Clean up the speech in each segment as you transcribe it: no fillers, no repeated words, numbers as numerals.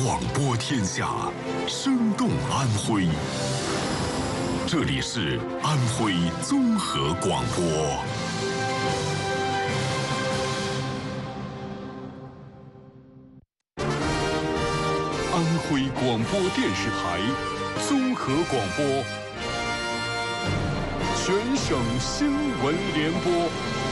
广播天下，生动安徽。这里是安徽综合广播。安徽广播电视台综合广播，全省新闻联播。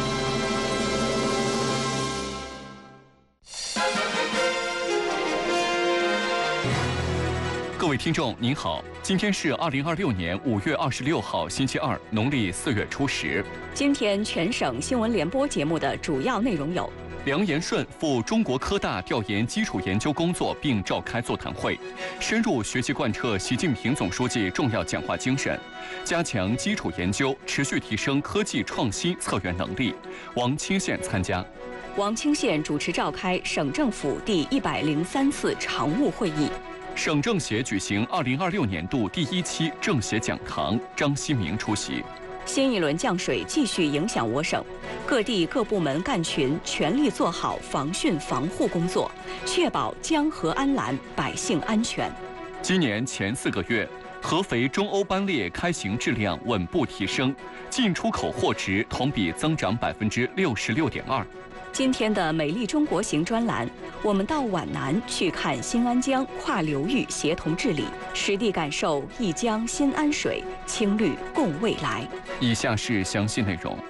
各位听众您好，今天是2026年5月26号星期二，农历4月初10。 今天全省新闻联播节目的主要内容有： 梁延顺赴中国科大调研基础研究工作并召开座谈会，深入学习贯彻习近平总书记重要讲话精神，加强基础研究，持续提升科技创新策源能力。王清县参加。 王清县主持召开省政府第103次常务会议。 省政协举行2026年度第1期政协讲堂，张希明出席。 新一轮降水继续影响我省，各地各部门干群全力做好防汛防护工作，确保江河安澜，百姓安全。 今年前4个月，合肥中欧班列开行质量稳步提升，进出口货值同比增长66.2%。 今天的美丽中国行专栏，我们到皖南去看新安江跨流域协同治理，实地感受一江新安水，青绿共未来。 以下是详细内容。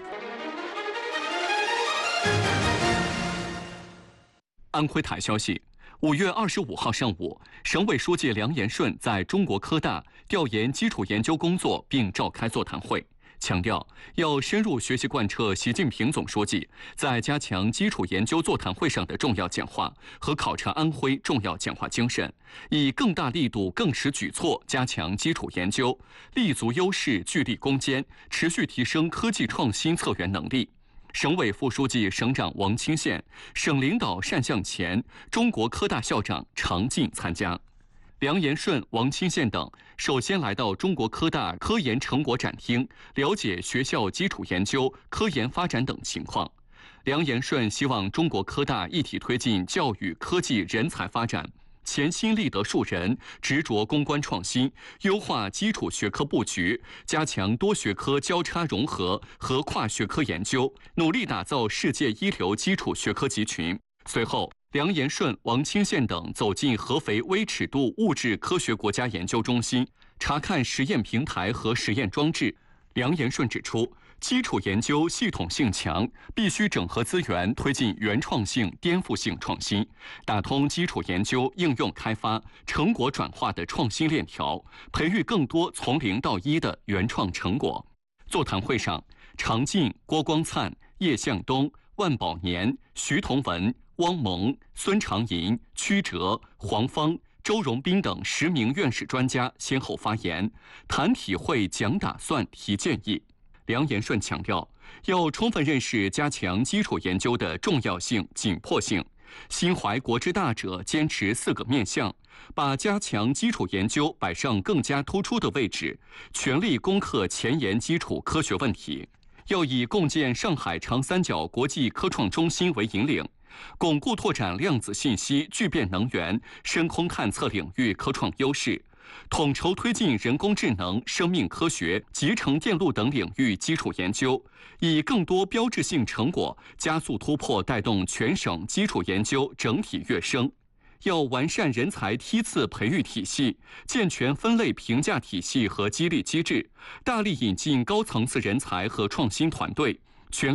安徽台消息，5月25号上午，省委书记梁延顺在中国科大调研基础研究工作并召开座谈会，强调要深入学习贯彻习近平总书记在加强基础研究座谈会上的重要讲话和考察安徽重要讲话精神，以更大力度、更实举措加强基础研究，立足优势、聚力攻坚，持续提升科技创新策源能力。省委副书记、省长王清县、省领导单向前、中国科大校长常进参加。梁延顺、王清县等首先来到中国科大科研成果展厅，了解学校基础研究、科研发展等情况。梁延顺希望中国科大一体推进教育、科技、人才发展，潜心立德树人，执着攻关创新，优化基础学科布局，加强多学科交叉融合和跨学科研究，努力打造世界一流基础学科集群。随后，梁延顺、王清县等走进合肥微尺度物质科学国家研究中心，查看实验平台和实验装置。梁延顺指出，基础研究系统性强，必须整合资源，推进原创性、颠覆性创新，打通基础研究应用开发、成果转化的创新链条，培育更多从0到1的原创成果。座谈会上，常进、郭光灿、叶向东、万宝年、徐同文、汪蒙、孙长银、曲哲、黄芳、周荣斌等10名院士专家先后发言，谈体会、讲打算、提建议。梁延顺强调，要充分认识加强基础研究的重要性、紧迫性，心怀国之大者，坚持4个面向，把加强基础研究摆上更加突出的位置，全力攻克前沿基础科学问题。要以共建上海长三角国际科创中心为引领，巩固拓展量子信息、聚变能源、深空探测领域科创优势，统筹推进人工智能、生命科学、集成电路等领域基础研究，以更多标志性成果加速突破，带动全省基础研究整体跃升。要完善人才梯次培育体系，健全分类评价体系和激励机制，大力引进高层次人才和创新团队，